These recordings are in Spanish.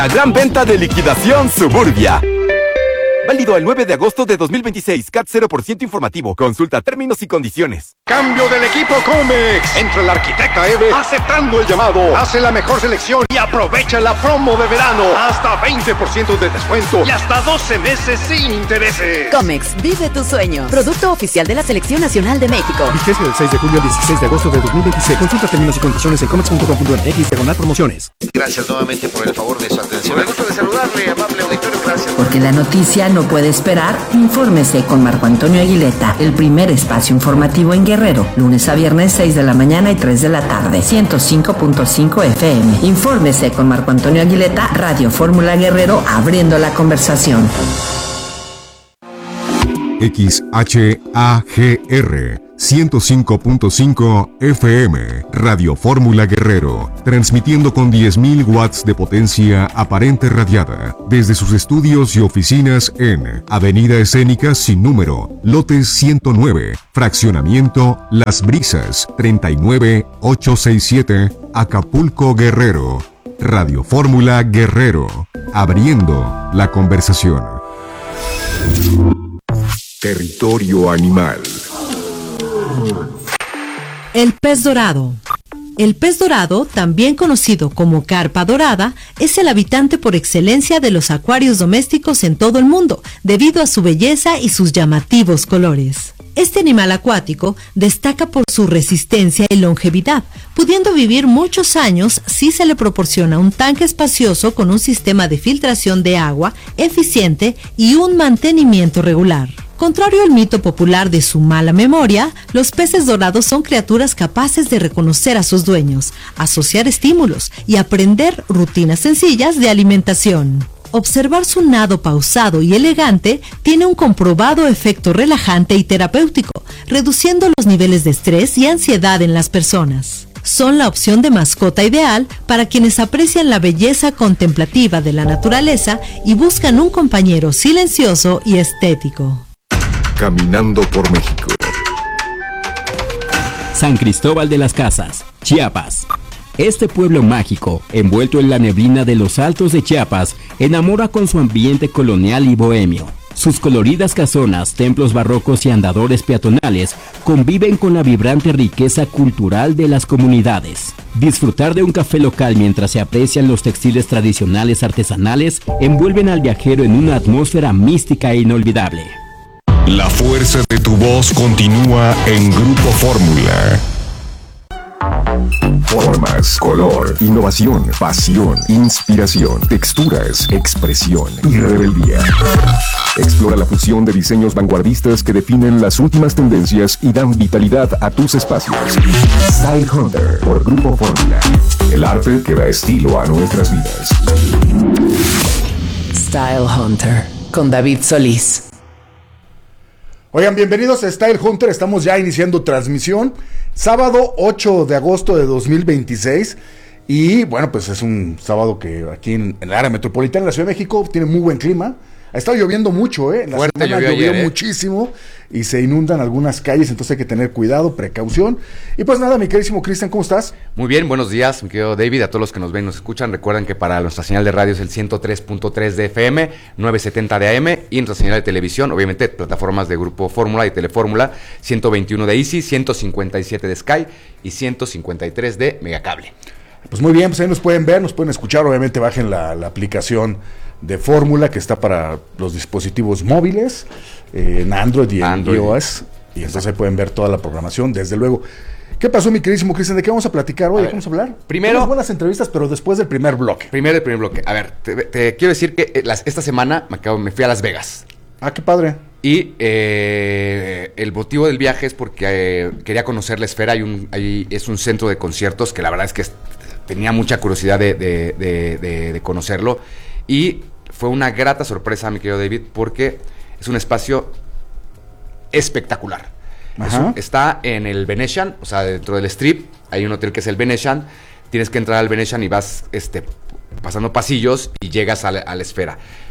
La gran venta de liquidación Suburbia. Válido el 9 de agosto de 2026. CAT 0% informativo. Consulta términos y condiciones. Cambio del equipo Comex. Entra el arquitecta Eve aceptando el llamado. Hace la mejor selección y aprovecha la promo de verano. Hasta 20% de descuento y hasta 12 meses sin intereses. Comex, vive tu sueño. Producto oficial de la Selección Nacional de México. Vigencia del 6 de julio al 16 de agosto de 2026. Consulta términos y condiciones en comex.com.mx/promociones. Gracias nuevamente por el favor de su atención. Me gusta de saludarle, amable auditorio. Gracias. Porque la noticia no puede esperar, infórmese con Marco Antonio Aguileta, el primer espacio informativo en Guerrero, lunes a viernes 6 de la mañana y 3 de la tarde, 105.5 FM. Infórmese con Marco Antonio Aguileta, Radio Fórmula Guerrero, abriendo la conversación. XHAGR 105.5 FM, Radio Fórmula Guerrero, transmitiendo con 10.000 watts de potencia aparente radiada, desde sus estudios y oficinas en Avenida Escénica sin número, lote 109, fraccionamiento Las Brisas, 39867, Acapulco, Guerrero. Radio Fórmula Guerrero, abriendo la conversación. Territorio animal. El pez dorado. El pez dorado, también conocido como carpa dorada, es el habitante por excelencia de los acuarios domésticos en todo el mundo, debido a su belleza y sus llamativos colores. Este animal acuático destaca por su resistencia y longevidad, pudiendo vivir muchos años si se le proporciona un tanque espacioso con un sistema de filtración de agua eficiente y un mantenimiento regular. Contrario al mito popular de su mala memoria, los peces dorados son criaturas capaces de reconocer a sus dueños, asociar estímulos y aprender rutinas sencillas de alimentación. Observar su nado pausado y elegante tiene un comprobado efecto relajante y terapéutico, reduciendo los niveles de estrés y ansiedad en las personas. Son la opción de mascota ideal para quienes aprecian la belleza contemplativa de la naturaleza y buscan un compañero silencioso y estético. Caminando por México. San Cristóbal de las Casas, Chiapas. Este pueblo mágico, envuelto en la neblina de los altos de Chiapas, enamora con su ambiente colonial y bohemio. Sus coloridas casonas, templos barrocos y andadores peatonales conviven con la vibrante riqueza cultural de las comunidades. Disfrutar de un café local mientras se aprecian los textiles tradicionales artesanales envuelven al viajero en una atmósfera mística e inolvidable. La fuerza de tu voz continúa en Grupo Fórmula. Formas, color, innovación, pasión, inspiración, texturas, expresión y rebeldía. Explora la fusión de diseños vanguardistas que definen las últimas tendencias y dan vitalidad a tus espacios. Style Hunter por Grupo Fórmula. El arte que da estilo a nuestras vidas. Style Hunter con David Solís. Oigan, bienvenidos a Style Hunter, estamos ya iniciando transmisión, sábado 8 de agosto de 2026, y bueno, pues es un sábado que aquí en el área metropolitana de la Ciudad de México tiene muy buen clima. Ha estado lloviendo mucho, la fuerte semana llovió ayer, muchísimo y se inundan algunas calles, entonces hay que tener cuidado, precaución. Y pues nada, mi queridísimo Cristian, ¿cómo estás? Muy bien, buenos días, mi querido David, a todos los que nos ven y nos escuchan. Recuerden que para nuestra señal de radio es el 103.3 de FM, 970 de AM, y nuestra señal de televisión, obviamente, plataformas de Grupo Fórmula y Telefórmula, 121 de Easy, 157 de Sky y 153 de Megacable. Pues muy bien, pues ahí nos pueden ver, nos pueden escuchar, obviamente bajen la aplicación de Fórmula que está para los dispositivos móviles, en Android y en iOS, y entonces ahí pueden ver toda la programación, desde luego. ¿Qué pasó, mi queridísimo Cristian? ¿De qué vamos a platicar hoy? ¿De qué vamos a hablar? Primero, tenemos buenas entrevistas, pero después del primer bloque. El primer bloque. A ver, te quiero decir que esta semana me fui a Las Vegas. Ah, qué padre. Y el motivo del viaje es porque quería conocer la Esfera. Ahí es un centro de conciertos que la verdad es que tenía mucha curiosidad de conocerlo. Y fue una grata sorpresa, mi querido David, porque es un espacio espectacular. Está en el Venetian, o sea, dentro del Strip, hay un hotel que es el Venetian. Tienes que entrar al Venetian y vas pasando pasillos y llegas a la Esfera.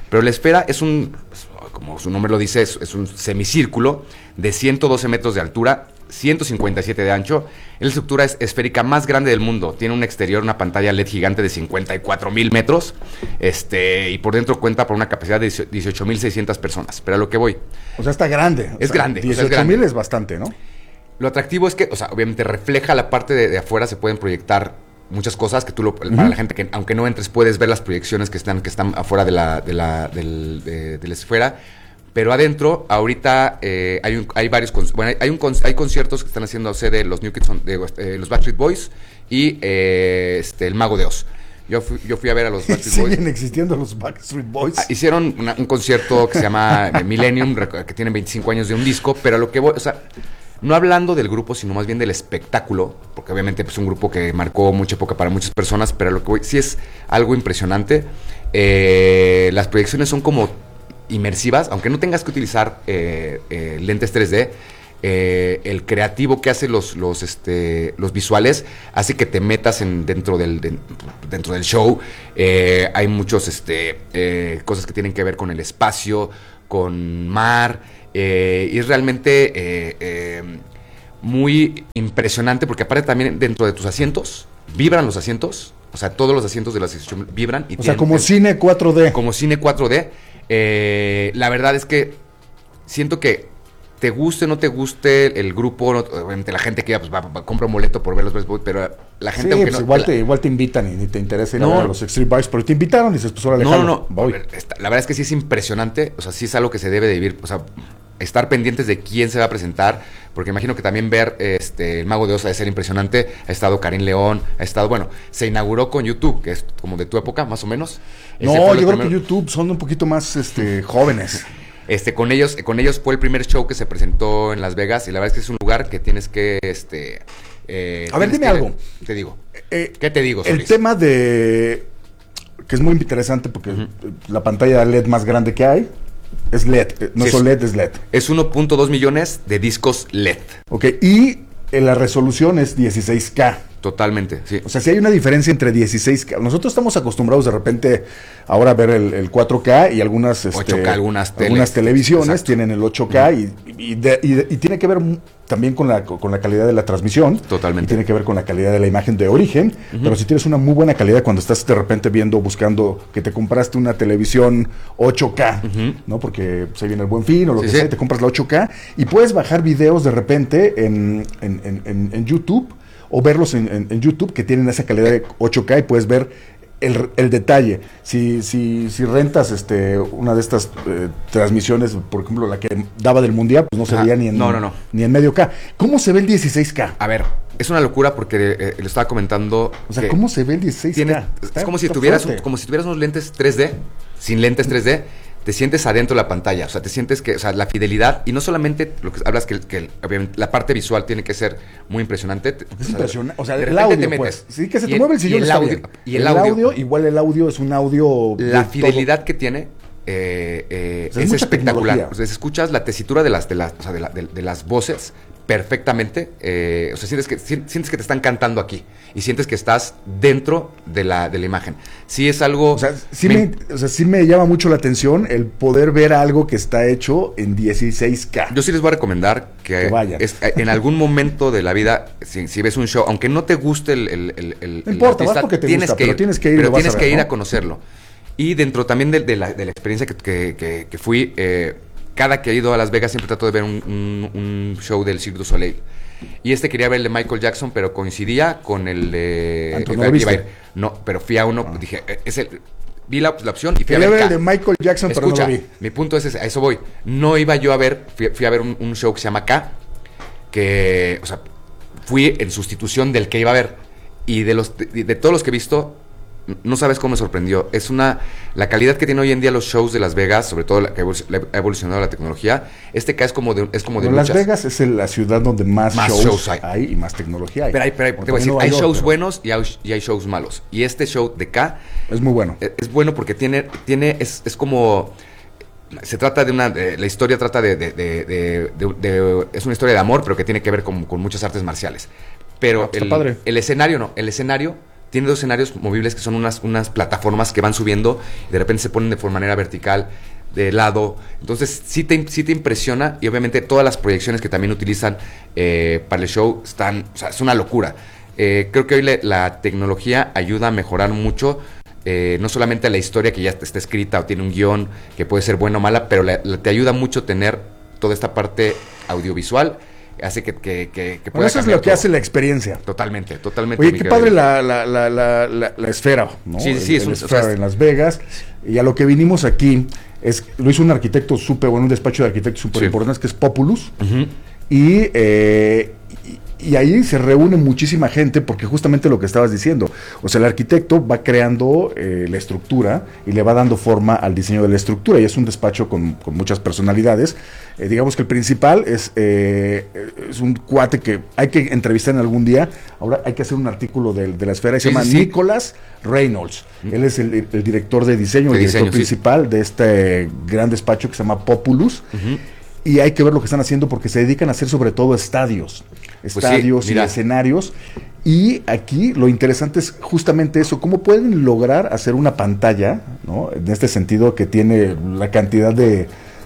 Pero la esfera es como su nombre lo dice, es un semicírculo de 112 metros de altura, 157 de ancho. Es la estructura esférica más grande del mundo. Tiene un exterior, una pantalla LED gigante de 54,000 metros. Y por dentro cuenta por una capacidad de 18,600 personas. Pero a lo que voy. O sea, está grande. Es grande. 18,000 es bastante, ¿no? Lo atractivo es que, o sea, obviamente refleja la parte de afuera, se pueden proyectar muchas cosas que para la gente que aunque no entres puedes ver las proyecciones que están afuera de la esfera. Pero adentro, ahorita hay varios hay conciertos que están haciendo sede los New Kids los Backstreet Boys y el Mago de Oz. Yo fui a ver a los Backstreet Boys. ¿Siguen existiendo los Backstreet Boys? Hicieron un concierto que se llama Millennium, que tienen 25 años de un disco, pero a lo que voy, o sea, no hablando del grupo, sino más bien del espectáculo, porque obviamente es un grupo que marcó mucha época para muchas personas, pero a lo que voy, sí es algo impresionante. Las proyecciones son como inmersivas, aunque no tengas que utilizar lentes 3D. El creativo que hace los visuales hace que te metas dentro del show. Hay muchos cosas que tienen que ver con el espacio, con mar, y es realmente muy impresionante porque aparte también dentro de tus asientos vibran los asientos, o sea, todos los asientos de la sección vibran y como cine 4D. Como cine 4D. La verdad es que siento que te guste o no te guste el grupo, obviamente la gente que compra un boleto por ver los Backstreet Boys, pero la gente aunque igual te invitan y ni te interesa ir a ver a los Extreme Boys, pero te invitaron y dices, pues órale, voy. La verdad es que sí es impresionante, o sea, sí es algo que se debe de vivir, o sea, estar pendientes de quién se va a presentar, porque imagino que también ver el Mago de Oz ha de ser impresionante. Ha estado Karim León, se inauguró con YouTube, que es como de tu época, más o menos. No, yo creo que YouTube son un poquito más jóvenes. Con ellos fue el primer show que se presentó en Las Vegas, y la verdad es que es un lugar que tienes que a ver, dime algo. Te digo. ¿Qué te digo, Solís? El tema que es muy interesante porque la pantalla LED más grande que hay es LED, no es LED, es LED. Es 1.2 millones de discos LED. Ok, y la resolución es 16K. Totalmente, sí. O sea, si hay una diferencia entre 16K. Nosotros estamos acostumbrados de repente ahora a ver el 4K y algunas 8K, algunas televisiones. Exacto. Tienen el 8K y tiene que ver también con la calidad de la transmisión. Totalmente. Y tiene que ver con la calidad de la imagen de origen. Pero si tienes una muy buena calidad cuando estás de repente buscando que te compraste una televisión 8K, ¿no? Porque se viene el Buen Fin o lo que sea, te compras la 8K y puedes bajar videos de repente en YouTube, o verlos en YouTube que tienen esa calidad de 8K y puedes ver el detalle. Si rentas una de estas transmisiones, por ejemplo la que daba del Mundial, pues no se veía ni en medio K. ¿Cómo se ve el 16K? A ver, es una locura porque le estaba comentando. O sea, ¿cómo se ve el 16K? Es como si tuvieras unos lentes 3D, sin lentes 3D. Te sientes adentro de la pantalla, o sea, te sientes que, o sea, la fidelidad, y no solamente lo que hablas que obviamente la parte visual tiene que ser muy impresionante. Es impresionante, o sea, el audio, pues. Sí, que se te mueve el sillón. Y el audio, igual el audio es un audio. La fidelidad que tiene es espectacular. O sea, escuchas la tesitura de las voces perfectamente. O sea, sientes que te están cantando aquí y sientes que estás dentro de la imagen. Sí es algo. O sea, sí me llama mucho la atención el poder ver algo que está hecho en 16K. Yo sí les voy a recomendar que vayan. En algún momento de la vida, si ves un show, aunque no te guste no importa, artista, vas porque te gusta, pero tienes que ir a conocerlo. Y dentro también de la experiencia que fui, cada que he ido a Las Vegas siempre trato de ver un show del Cirque du Soleil. Y quería ver el de Michael Jackson, pero coincidía con el de... No, pero fui a uno, dije, vi la opción y fui a ver el de Michael Jackson, pero no lo vi. Mi punto es ese, a eso voy. No iba yo a ver, fui a ver un show que se llama K, que, o sea, fui en sustitución del que iba a ver. Y de todos los que he visto, no sabes cómo me sorprendió. La calidad que tiene hoy en día los shows de Las Vegas, sobre todo la que ha evolucionado la tecnología. K es como de Las Vegas es la ciudad donde más shows hay y más tecnología hay. Pero te voy a decir, hay shows buenos y hay shows malos. Y este show de K es muy bueno. Es bueno porque es como... Se trata la historia trata es una historia de amor, pero que tiene que ver con muchas artes marciales. Pero el escenario tiene 2 escenarios movibles que son unas plataformas que van subiendo y de repente se ponen de manera vertical, de lado. Entonces sí te impresiona, y obviamente todas las proyecciones que también utilizan para el show están, o sea, es una locura. Creo que hoy la tecnología ayuda a mejorar mucho, no solamente la historia que ya está escrita o tiene un guión que puede ser buena o mala, pero te ayuda mucho tener toda esta parte audiovisual. Hace que pueda eso es lo que todo. hace la experiencia. Totalmente. Oye, qué padre la esfera, ¿no? Sí, es esfera en Las Vegas. Y a lo que vinimos aquí lo hizo un arquitecto súper bueno, un despacho de arquitectos súper importante, que es Populus. Uh-huh. Y ahí se reúne muchísima gente, porque justamente lo que estabas diciendo, o sea, el arquitecto va creando la estructura y le va dando forma al diseño de la estructura, y es un despacho con muchas personalidades. Digamos que el principal es un cuate que hay que entrevistar en algún día. Ahora hay que hacer un artículo de la esfera, y se llama Nicholas Reynolds. Él es el director de diseño, el director principal de este gran despacho que se llama Populus. Uh-huh. Y hay que ver lo que están haciendo, porque se dedican a hacer sobre todo estadios y escenarios. Y aquí lo interesante es justamente eso, cómo pueden lograr hacer una pantalla, ¿no? En este sentido, que tiene la cantidad de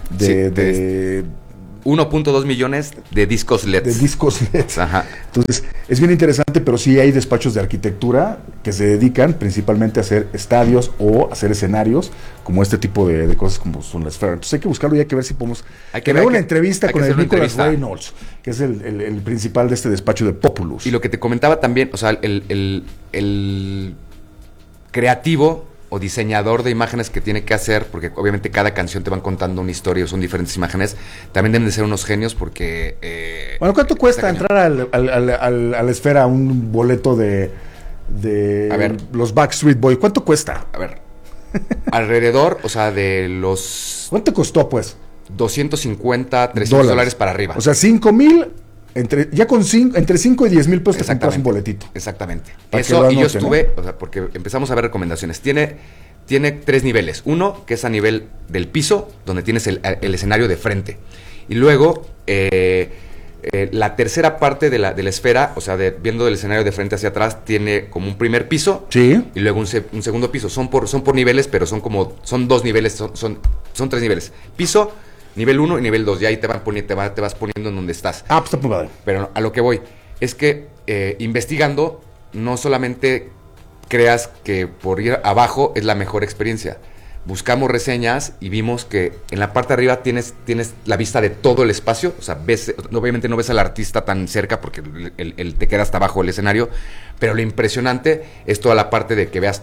1.2 millones de discos LEDs. Ajá. Entonces, es bien interesante, pero sí hay despachos de arquitectura que se dedican principalmente a hacer estadios o hacer escenarios, como este tipo de cosas como son la esfera. Entonces hay que buscarlo y hay que ver si podemos tener una entrevista con el Nicholas Reynolds, que es el principal de este despacho de Populus. Y lo que te comentaba también, o sea, el creativo o diseñador de imágenes que tiene que hacer, porque obviamente cada canción te van contando una historia o son diferentes imágenes, también deben de ser unos genios, porque... Bueno, ¿cuánto cuesta entrar a la esfera un boleto de a ver, los Backstreet Boys? ¿Cuánto cuesta? A ver, alrededor, o sea, de los... ¿Cuánto costó, pues? 250, $300 para arriba. O sea, 5,000... entre 5 y 10 mil pesos te compras un boletito. Exactamente. Eso, y yo estuve, o sea, porque empezamos a ver recomendaciones. Tiene 3 niveles. Uno, que es a nivel del piso, donde tienes el escenario de frente. Y luego, la tercera parte de la esfera, o sea, viendo el escenario de frente hacia atrás, tiene como un primer piso. Sí. Y luego un segundo piso. Son por niveles, pero son 2 niveles, son 3 niveles. Piso, nivel 1 y nivel 2, y ahí te vas poniendo en donde estás. Ah, pues está muy padre. Pero a lo que voy es que investigando, no solamente creas que por ir abajo es la mejor experiencia. Buscamos reseñas y vimos que en la parte de arriba tienes la vista de todo el espacio. O sea, obviamente no ves al artista tan cerca porque él te queda hasta abajo del escenario, pero lo impresionante es toda la parte de que veas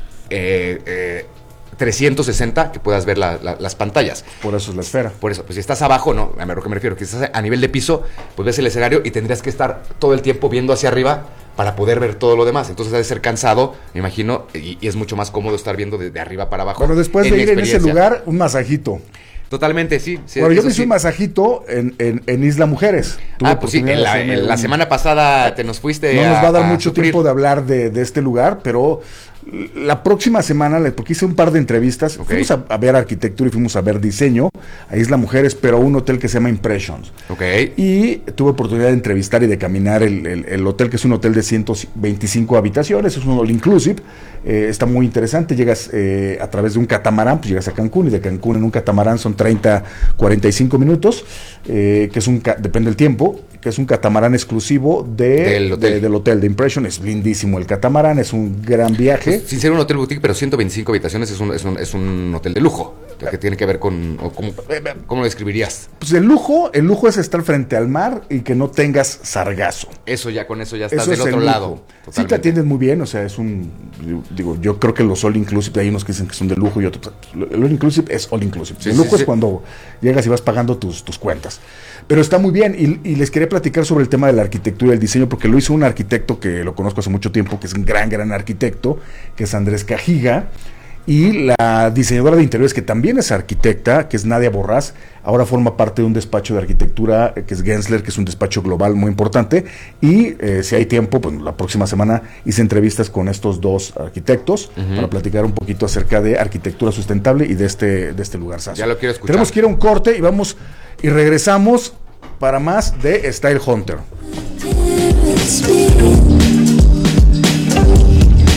360, que puedas ver las pantallas. Por eso es la esfera. Por eso, pues si estás abajo, no, a lo que me refiero, que estás a nivel de piso, pues ves el escenario y tendrías que estar todo el tiempo viendo hacia arriba para poder ver todo lo demás. Entonces ha de ser cansado, me imagino, y es mucho más cómodo estar viendo de arriba para abajo. Bueno, después de ir en ese lugar, un masajito. Totalmente, sí. Bueno, yo me hice un masajito en Isla Mujeres. Pues sí, la semana pasada te nos fuiste. No nos va a dar mucho tiempo de hablar de este lugar, pero la próxima semana, porque hice un par de entrevistas, fuimos a ver arquitectura y fuimos a ver diseño a Isla Mujeres, pero a un hotel que se llama Impressions. Y tuve oportunidad de entrevistar y de caminar el hotel, que es un hotel de 125 habitaciones, es un all inclusive, está muy interesante. Llegas a través de un catamarán, pues llegas a Cancún, y de Cancún en un catamarán son 30, 45 minutos, que es depende del tiempo, que es un catamarán exclusivo del hotel de Impression. Es lindísimo el catamarán, es un gran viaje. Sin ser un hotel boutique, pero 125 habitaciones, es un hotel de lujo, que tiene que ver con... ¿Cómo lo describirías? Pues el lujo es estar frente al mar y que no tengas sargazo. Con eso ya estás del otro lado. Sí, te atienden muy bien, o sea, yo creo que los all inclusive, hay unos que dicen que son de lujo y otros, el all inclusive es all inclusive. El lujo es cuando llegas y vas pagando tus cuentas. Pero está muy bien, y les quería platicar sobre el tema de la arquitectura y el diseño, porque lo hizo un arquitecto que lo conozco hace mucho tiempo, que es un gran arquitecto, que es Andrés Cajiga, y la diseñadora de interiores, que también es arquitecta, que es Nadia Borrás, ahora forma parte de un despacho de arquitectura que es Gensler, que es un despacho global muy importante, y si hay tiempo, pues la próxima semana hice entrevistas con estos dos arquitectos para platicar un poquito acerca de arquitectura sustentable y de este lugar. Ya lo quiero escuchar. Tenemos que ir a un corte y regresamos para más de Style Hunter.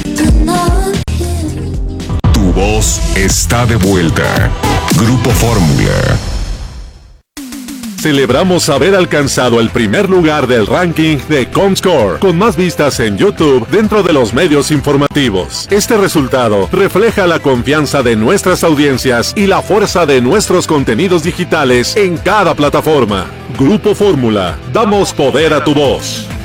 voz está de vuelta. Grupo Fórmula. Celebramos haber alcanzado el primer lugar del ranking de Comscore, con más vistas en YouTube dentro de los medios informativos. Este resultado refleja la confianza de nuestras audiencias y la fuerza de nuestros contenidos digitales en cada plataforma. Grupo Fórmula, damos poder a tu voz.